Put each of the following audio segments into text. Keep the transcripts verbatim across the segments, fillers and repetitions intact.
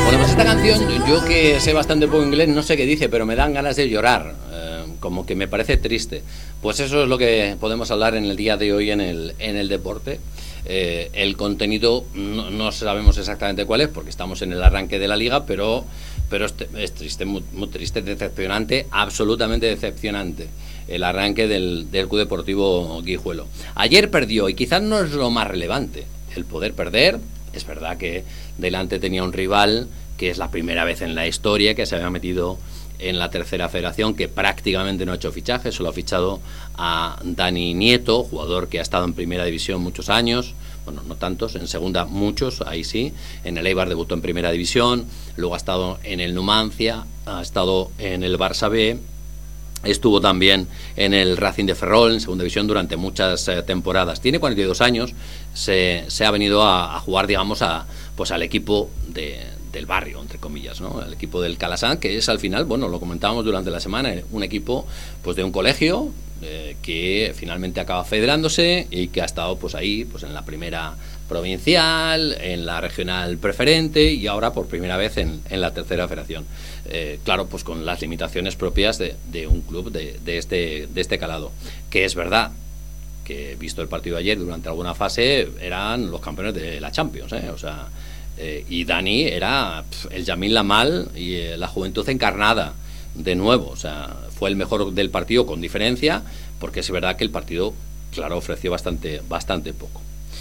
Bueno, pues esta canción, yo que sé bastante poco inglés, no sé qué dice, pero me dan ganas de llorar, eh, como que me parece triste. Pues eso es lo que podemos hablar en el día de hoy en el, en el deporte. Eh, el contenido no, no sabemos exactamente cuál es, porque estamos en el arranque de la liga, pero, pero es, es triste, muy, muy triste, decepcionante, absolutamente decepcionante el arranque del, del Club Deportivo Guijuelo. Ayer perdió, y quizás no es lo más relevante el poder perder. Es verdad que delante tenía un rival que es la primera vez en la historia que se había metido en la tercera federación, que prácticamente no ha hecho fichajes, solo ha fichado a Dani Nieto, jugador que ha estado en primera división muchos años, bueno, no tantos, en segunda muchos, ahí sí, en el Eibar debutó en primera división, luego ha estado en el Numancia, ha estado en el Barça B, estuvo también en el Racing de Ferrol, en segunda división, durante muchas eh, temporadas. Tiene cuarenta y dos años, se, se ha venido a, a jugar, digamos, a, pues al equipo de, del barrio, entre comillas, ¿no? El equipo del Calasanz, que es al final, bueno, lo comentábamos durante la semana, un equipo pues de un colegio eh, que finalmente acaba federándose y que ha estado pues ahí, pues en la primera provincial, en la regional preferente y ahora por primera vez en, en la tercera federación. Eh, claro, pues con las limitaciones propias de, de un club de, de, este, de este calado, que es verdad que, visto el partido de ayer, durante alguna fase eran los campeones de la Champions, ¿eh? O sea, eh, y Dani era pff, el Yamil Lamal y eh, la juventud encarnada de nuevo. O sea, fue el mejor del partido con diferencia, porque es verdad que el partido, claro, ofreció bastante, bastante poco.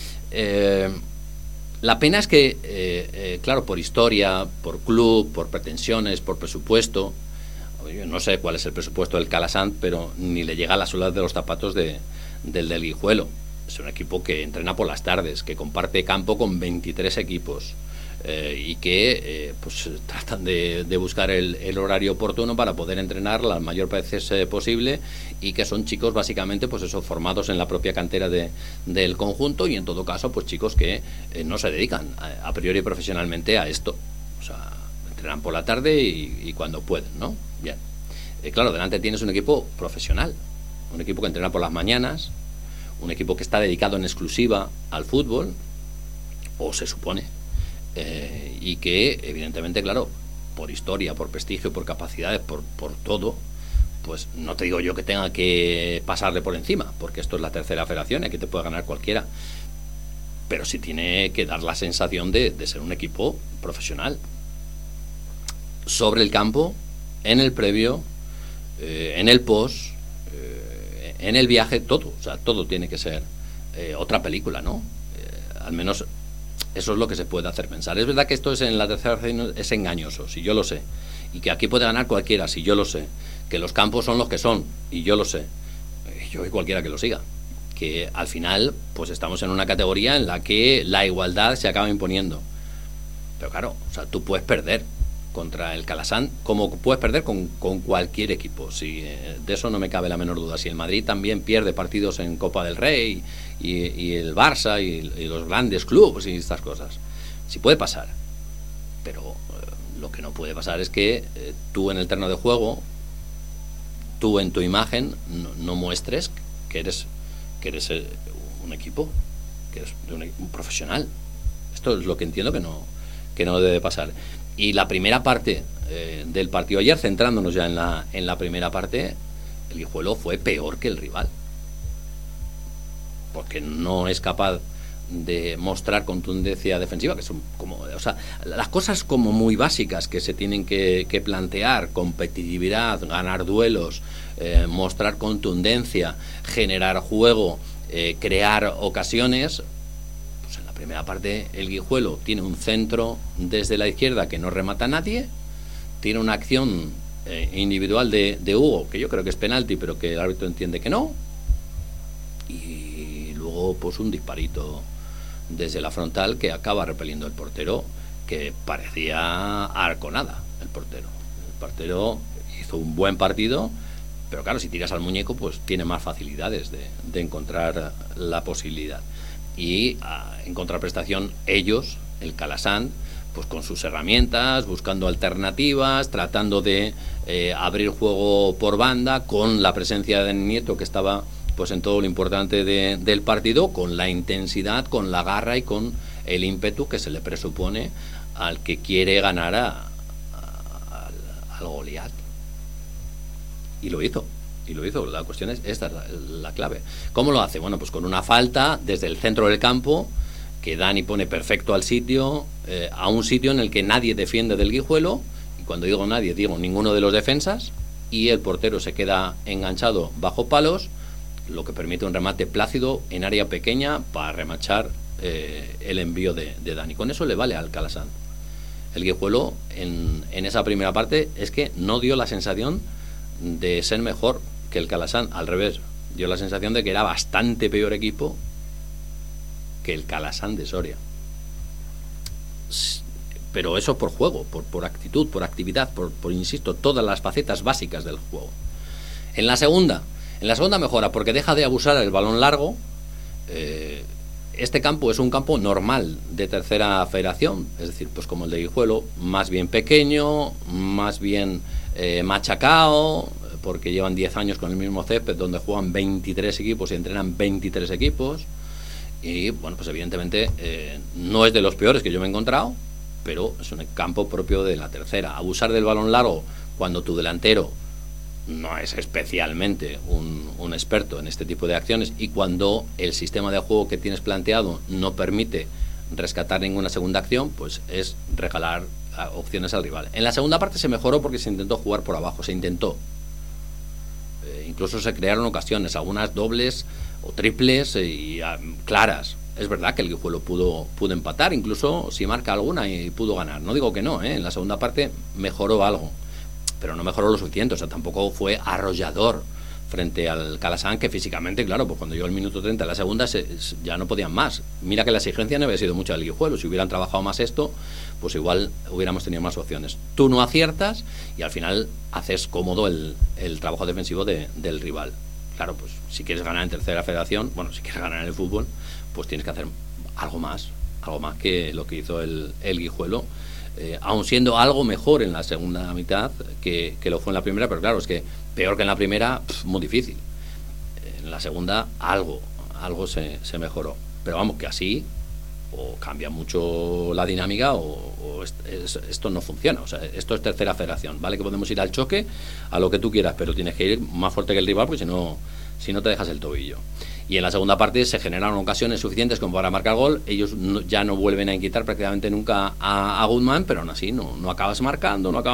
Eh, la pena es que, eh, eh, claro, por historia, por club, por pretensiones, por presupuesto, yo no sé cuál es el presupuesto del Calasanz, pero ni le llega a la suela de los zapatos de, del del Guijuelo. Es un equipo que entrena por las tardes, que comparte campo con veintitrés equipos eh, y que eh, pues tratan de, de buscar el, el horario oportuno para poder entrenar las mayor veces eh, posible, y que son chicos básicamente pues eso, formados en la propia cantera de, del conjunto, y en todo caso pues chicos que eh, no se dedican a, a priori profesionalmente a esto. O sea, entrenan por la tarde y, y cuando pueden, ¿no? Bien. Eh, claro, delante tienes un equipo profesional, un equipo que entrena por las mañanas, un equipo que está dedicado en exclusiva al fútbol, o se supone, eh, y que evidentemente, claro, por historia, por prestigio, por capacidades, por, por todo, pues no te digo yo que tenga que pasarle por encima, porque esto es la tercera federación y aquí te puede ganar cualquiera, pero sí tiene que dar la sensación de, de ser un equipo profesional sobre el campo, en el previo, eh, en el post, eh, en el viaje, todo. O sea, todo tiene que ser eh, otra película, ¿no? Eh, al menos eso es lo que se puede hacer pensar. Es verdad que esto es en la tercera federación, es engañoso, si yo lo sé, y que aquí puede ganar cualquiera, si yo lo sé, que los campos son los que son, y yo lo sé, eh, yo y cualquiera que lo siga, que al final pues estamos en una categoría en la que la igualdad se acaba imponiendo. Pero claro, o sea, tú puedes perder contra el Calasanz, como puedes perder con, con cualquier equipo. Si, eh, de eso no me cabe la menor duda. Si el Madrid también pierde partidos en Copa del Rey, y, y el Barça y, y los grandes clubes y estas cosas, sí puede pasar, pero eh, lo que no puede pasar es que eh, tú en el terreno de juego, tú en tu imagen no, no muestres que eres que eres eh, un equipo, que eres un, un profesional. Esto es lo que entiendo que no que no debe pasar. Y la primera parte eh, del partido ayer, centrándonos ya en la, en la primera parte, el Guijuelo fue peor que el rival, porque no es capaz de mostrar contundencia defensiva, que son como, o sea, las cosas como muy básicas que se tienen que, que plantear: competitividad, ganar duelos, eh, mostrar contundencia, generar juego, eh, crear ocasiones. Primera parte, el Guijuelo tiene un centro desde la izquierda que no remata a nadie, tiene una acción eh, individual de, de Hugo, que yo creo que es penalti, pero que el árbitro entiende que no, y luego pues un disparito desde la frontal que acaba repeliendo el portero, que parecía arconada el portero. El portero hizo un buen partido, pero claro, si tiras al muñeco pues tiene más facilidades de, de encontrar la posibilidad. Y a, en contraprestación, ellos, el Calasanz, pues con sus herramientas, buscando alternativas, tratando de eh, abrir juego por banda, con la presencia de Nieto, que estaba pues en todo lo importante de, del partido, con la intensidad, con la garra y con el ímpetu que se le presupone al que quiere ganar a, a, al, al Goliat. Y lo hizo. Y lo hizo. La cuestión es, esta es la, la clave. ¿Cómo lo hace? Bueno, pues con una falta desde el centro del campo, que Dani pone perfecto al sitio, eh, a un sitio en el que nadie defiende del Guijuelo, y cuando digo nadie, digo ninguno de los defensas, y el portero se queda enganchado bajo palos, lo que permite un remate plácido en área pequeña para remachar eh, el envío de, de Dani. Con eso le vale al Calasanz. El Guijuelo en, en esa primera parte es que no dio la sensación de ser mejor que el Calasanz, al revés, dio la sensación de que era bastante peor equipo que el Calasanz de Soria. Pero eso por juego, por, por actitud, por actividad, por, por, insisto, todas las facetas básicas del juego. En la segunda, en la segunda mejora, porque deja de abusar el balón largo. Eh, este campo es un campo normal de tercera federación, es decir, pues como el de Guijuelo, más bien pequeño, más bien eh, machacado, porque llevan diez años con el mismo césped, donde juegan veintitrés equipos y entrenan veintitrés equipos. Y bueno, pues evidentemente eh, no es de los peores que yo me he encontrado, pero es un campo propio de la tercera. Abusar del balón largo cuando tu delantero no es especialmente un, un experto en este tipo de acciones, y cuando el sistema de juego que tienes planteado no permite rescatar ninguna segunda acción, pues es regalar opciones al rival. En la segunda parte se mejoró porque se intentó jugar por abajo, se intentó. Eh, incluso se crearon ocasiones, algunas dobles o triples y uh, claras. Es verdad que el Guijuelo pudo, pudo empatar, incluso si marca alguna y pudo ganar. No digo que no, ¿eh? En la segunda parte mejoró algo, pero no mejoró lo suficiente. O sea, tampoco fue arrollador frente al Calasanz, que físicamente, claro, pues cuando llegó el minuto treinta de la segunda se, ya no podían más. Mira que la exigencia no había sido mucha del Guijuelo. Si hubieran trabajado más esto, pues igual hubiéramos tenido más opciones. Tú no aciertas y al final haces cómodo el, el trabajo defensivo de, del rival. Claro, pues si quieres ganar en tercera federación, bueno, si quieres ganar en el fútbol, pues tienes que hacer algo más, algo más que lo que hizo el, el Guijuelo, eh, aun siendo algo mejor en la segunda mitad que, que lo fue en la primera, pero claro, es que peor que en la primera, pff, muy difícil. En la segunda, algo, algo se, se mejoró. Pero vamos, que así o cambia mucho la dinámica o, o es, es, esto no funciona. O sea, esto es tercera federación. Vale que podemos ir al choque, a lo que tú quieras, pero tienes que ir más fuerte que el rival, porque si no, si no te dejas el tobillo. Y en la segunda parte se generaron ocasiones suficientes como para marcar gol. Ellos no, ya no vuelven a inquietar prácticamente nunca a, a Guzmán, pero aún así no, no acabas marcando, no acabas